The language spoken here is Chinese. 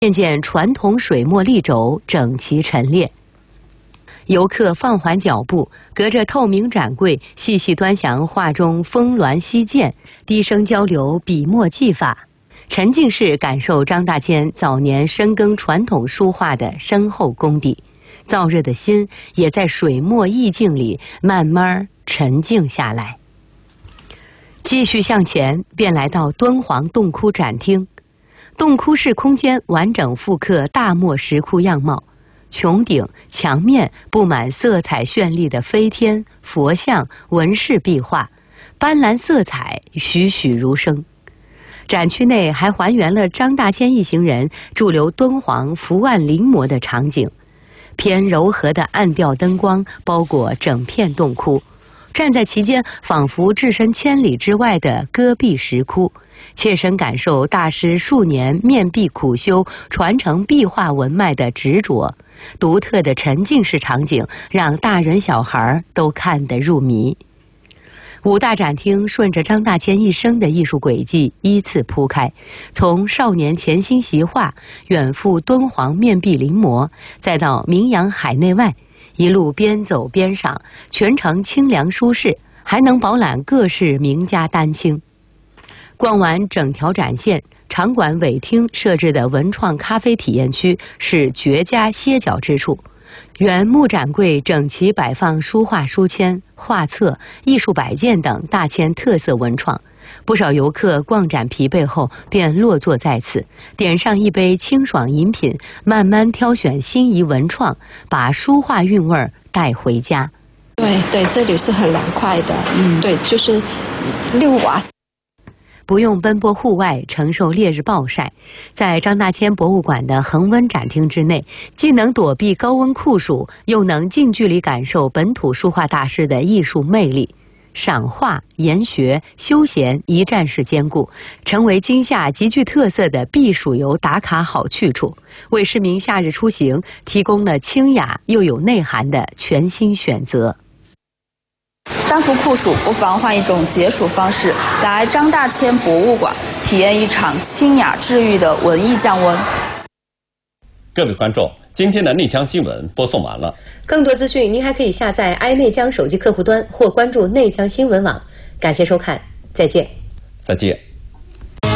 见见传统水墨立轴整齐陈列。游客放缓脚步，隔着透明展柜，细细端详画中峰峦溪涧，低声交流笔墨技法，沉浸式感受张大千早年深耕传统书画的深厚功底。燥热的心也在水墨意境里慢慢沉静下来。继续向前，便来到敦煌洞窟展厅。洞窟式空间完整复刻大漠石窟样貌，穹顶、墙面布满色彩绚丽的飞天、佛像、纹饰壁画，斑斓色彩栩栩如生。展区内还还原了张大千一行人驻留敦煌伏案临摹的场景，偏柔和的暗调灯光包裹整片洞窟，站在其间仿佛置身千里之外的戈壁石窟，切身感受大师数年面壁苦修传承壁画文脉的执着。独特的沉浸式场景让大人小孩都看得入迷。五大展厅顺着张大千一生的艺术轨迹依次铺开，从少年潜心习画，远赴敦煌面壁临摹，再到名扬海内外，一路边走边赏，全程清凉舒适，还能饱览各式名家丹青。逛完整条展线，场馆尾厅设置的文创咖啡体验区是绝佳歇脚之处。原木展柜整齐摆放书画书签、画册、艺术摆件等大千特色文创，不少游客逛展疲惫后便落座在此，点上一杯清爽饮品，慢慢挑选心仪文创，把书画韵味带回家。 对，这里是很凉快的，对，就是6瓦。 不用奔波户外承受烈日暴晒，在张大千博物馆的恒温展厅之内，既能躲避高温酷暑，又能近距离感受本土书画大师的艺术魅力。赏画、研学、休闲一站式兼顾，成为今夏极具特色的避暑游打卡好去处，为市民夏日出行提供了清雅又有内涵的全新选择。 三伏酷暑，不妨换一种解暑方式，来张大千博物馆体验一场清雅治愈的文艺降温。 各位观众，今天的内江新闻播送完了。 更多资讯您还可以下载爱内江手机客户端或关注内江新闻网。感谢收看，再见。 再见。